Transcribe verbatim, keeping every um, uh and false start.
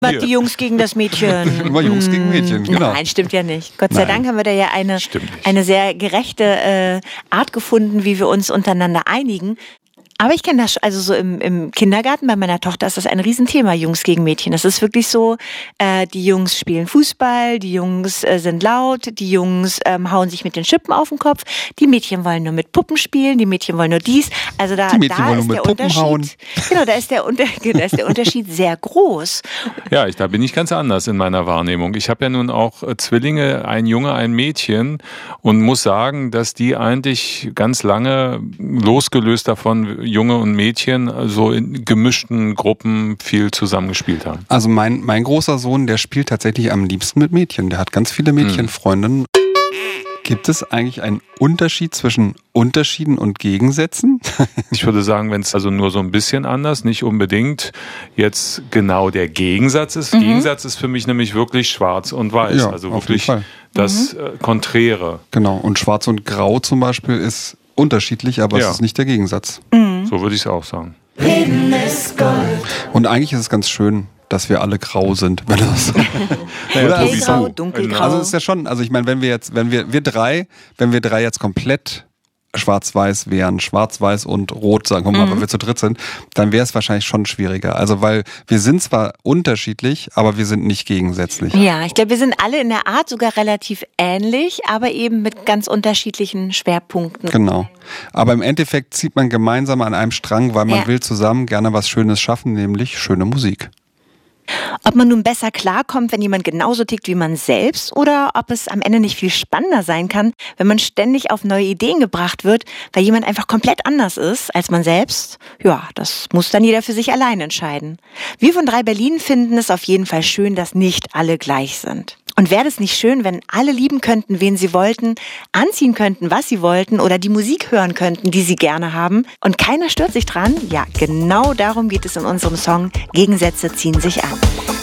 Hier. Die Jungs gegen das Mädchen. Immer Jungs gegen Mädchen, genau. Nein, stimmt ja nicht. Gott sei Nein. Dank haben wir da ja eine, eine sehr gerechte äh, Art gefunden, wie wir uns untereinander einigen. Aber ich kenne das, also so im, im Kindergarten bei meiner Tochter ist das ein Riesenthema, Jungs gegen Mädchen. Das ist wirklich so, äh, die Jungs spielen Fußball, die Jungs äh, sind laut, die Jungs ähm, hauen sich mit den Schippen auf den Kopf, die Mädchen wollen nur mit Puppen spielen, die Mädchen wollen nur dies. Also da, die Mädchen da wollen ist nur der mit Puppen Unterschied, hauen. Genau, da ist, der, Unter, da ist der Unterschied sehr groß. Ja, ich, da bin ich ganz anders in meiner Wahrnehmung. Ich habe ja nun auch äh, Zwillinge, ein Junge, ein Mädchen und muss sagen, dass die eigentlich ganz lange losgelöst davon, Junge und Mädchen, so in gemischten Gruppen viel zusammengespielt haben. Also mein, mein großer Sohn, der spielt tatsächlich am liebsten mit Mädchen. Der hat ganz viele Mädchenfreundinnen. Gibt es eigentlich einen Unterschied zwischen Unterschieden und Gegensätzen? Ich würde sagen, wenn es also nur so ein bisschen anders, nicht unbedingt jetzt genau der Gegensatz ist. Mhm. Gegensatz ist für mich nämlich wirklich schwarz und weiß. Ja, also auf wirklich jeden Fall. das äh, Konträre. Genau, und schwarz und grau zum Beispiel ist unterschiedlich, aber Ja. es ist nicht der Gegensatz. Mhm. So würde ich es auch sagen. Leben ist Gold. Und eigentlich ist es ganz schön, dass wir alle grau sind. Wenn das Naja, Oder? Hellgrau, sowieso. dunkelgrau. Also es ist ja schon, also ich meine, wenn wir jetzt, wenn wir, wir drei, wenn wir drei jetzt komplett schwarz-weiß wären, schwarz-weiß und rot, sagen wir mal, Mhm. weil wir zu dritt sind, dann wäre es wahrscheinlich schon schwieriger. Also weil wir sind zwar unterschiedlich, aber wir sind nicht gegensätzlich. Ja, ich glaube, wir sind alle in der Art sogar relativ ähnlich, aber eben mit ganz unterschiedlichen Schwerpunkten. Genau. Aber im Endeffekt zieht man gemeinsam an einem Strang, weil man Ja. will zusammen gerne was Schönes schaffen, nämlich schöne Musik. Ob man nun besser klarkommt, wenn jemand genauso tickt wie man selbst, oder ob es am Ende nicht viel spannender sein kann, wenn man ständig auf neue Ideen gebracht wird, weil jemand einfach komplett anders ist als man selbst, ja, das muss dann jeder für sich allein entscheiden. Wir von drei Berlin finden es auf jeden Fall schön, dass nicht alle gleich sind. Und wäre es nicht schön, wenn alle lieben könnten, wen sie wollten, anziehen könnten, was sie wollten oder die Musik hören könnten, die sie gerne haben und keiner stört sich dran? Ja, genau darum geht es in unserem Song Gegensätze ziehen sich an.